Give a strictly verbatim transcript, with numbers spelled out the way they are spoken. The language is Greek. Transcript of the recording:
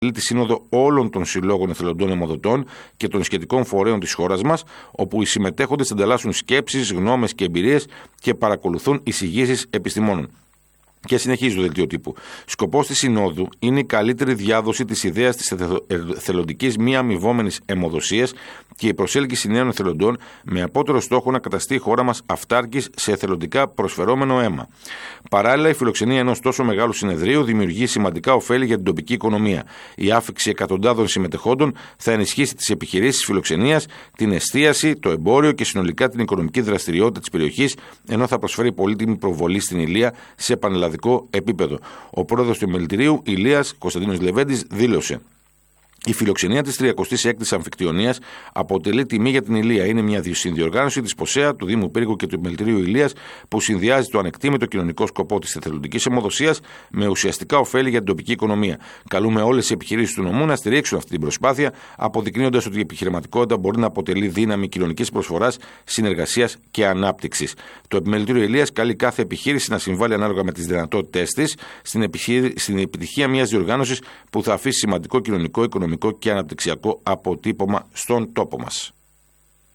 τη σύνοδο όλων των συλλόγων εθελοντών αιμοδοτών και των σχετικών φορέων της χώρας μας, όπου οι συμμετέχοντες ανταλλάσσουν σκέψεις, γνώμες και εμπειρίες και παρακολουθούν εισηγήσεις επιστημόνων. Και συνεχίζει το δελτίο τύπου. Σκοπός της Συνόδου είναι η καλύτερη διάδοση της ιδέας της εθελοντικής μη αμοιβόμενης αιμοδοσίας και η προσέλκυση νέων εθελοντών με απότερο στόχο να καταστεί η χώρα μας αυτάρκης σε εθελοντικά προσφερόμενο αίμα. Παράλληλα, η φιλοξενία ενός τόσο μεγάλου συνεδρίου δημιουργεί σημαντικά ωφέλη για την τοπική οικονομία. Η άφιξη εκατοντάδων συμμετεχόντων θα ενισχύσει τις επιχειρήσεις φιλοξενίας, την εστίαση, το εμπόριο και συνολικά την οικονομική δραστηριότητα της περιοχής, ενώ θα προσφέρει πολύτιμη προβολή στην Ηλία σε πανελλαδικό επίπεδο. Ο πρόεδρος του Επιμελητηρίου, Ηλίας Κωνσταντίνος Λεβέντης, δήλωσε: η φιλοξενία της τριακοστής έκτης Αμφικτιονίας αποτελεί τιμή για την Ηλία. Είναι μια συνδιοργάνωση της ΠΟΣΕΑ, του Δήμου Πύργου και του Επιμελητηρίου Ηλίας που συνδυάζει το ανεκτήμητο κοινωνικό σκοπό της εθελοντικής αιμοδοσίας με ουσιαστικά ωφέλη για την τοπική οικονομία. Καλούμε όλες οι επιχειρήσεις του νομού να στηρίξουν αυτή την προσπάθεια, αποδεικνύοντας ότι η επιχειρηματικότητα μπορεί να αποτελεί δύναμη κοινωνικής προσφοράς, συνεργασίας και ανάπτυξης. Το Επιμελητήριο Ηλίας καλεί κάθε επιχείρηση να συμβάλλει ανάλογα με τις δυνατότητές της στην, επιχείρη... στην επιτυχία μιας διοργάνωσης που θα αφήσει σημαντικό κοινωνικό, οικονομικό και αναπτυξιακό αποτύπωμα στον τόπο μας.